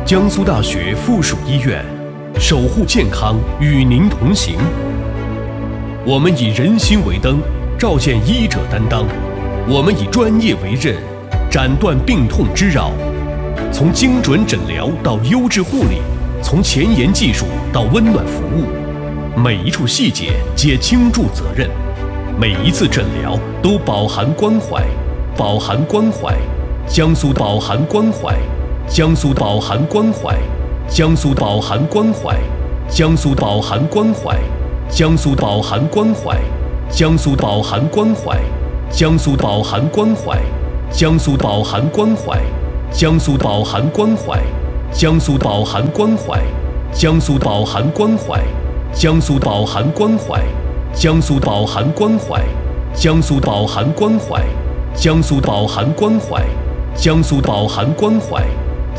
江苏大学附属医院，守护健康，与您同行。我们以人心为灯，照见医者担当；我们以专业为刃，斩断病痛之扰。从精准诊疗到优质护理，从前沿技术到温暖服务，每一处细节皆倾注责任，每一次诊疗都饱含关怀，饱含关怀。江苏饱含关怀，江苏饱含关怀，江苏饱含关怀，江苏饱含关怀，江苏饱含关怀，江苏饱含关怀，江苏饱含关怀，江苏饱含关怀，江苏饱含关怀，江苏饱含关怀，江苏饱含关怀，江苏饱含关怀，江苏饱含关怀，江苏饱含关怀，江苏饱含关怀，江苏饱含关怀。